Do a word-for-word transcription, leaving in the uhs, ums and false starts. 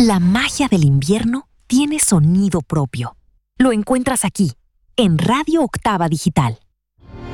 La magia del invierno tiene sonido propio. Lo encuentras aquí, en Radio Octava Digital.